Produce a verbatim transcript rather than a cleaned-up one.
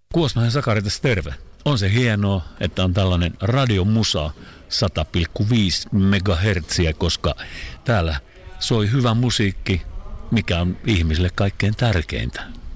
Kuosmanen Sakari tässä terve. On se hienoa, että on tällainen radiomusa sata pilkku viisi megahertsiä, koska täällä soi hyvä musiikki, mikä on ihmisille kaikkein tärkeintä.